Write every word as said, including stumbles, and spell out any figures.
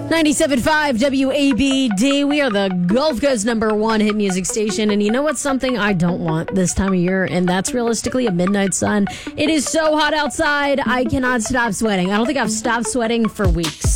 ninety-seven point five W A B D. We are the Gulf Coast number one hit music station. And you know what's something I don't want this time of year? And that's realistically a midnight sun. It is so hot outside. I cannot stop sweating. I don't think I've stopped sweating for weeks.